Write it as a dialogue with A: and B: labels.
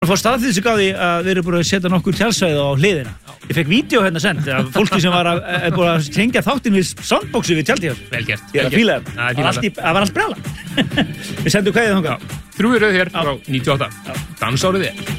A: að fá staðfýðsig á því að við erum búin að setja nokkur tjálsvæði á hliðina. Ég fekk vídeo hérna send af fólki sem var búin að tengja þáttinn við soundboxi við tjaldið.
B: Vel gert.
A: Ég fílaði það. Það var allt brjála. Við sendum kveðið þangað.
B: 3 í röð hér frá 98. Dansárið er.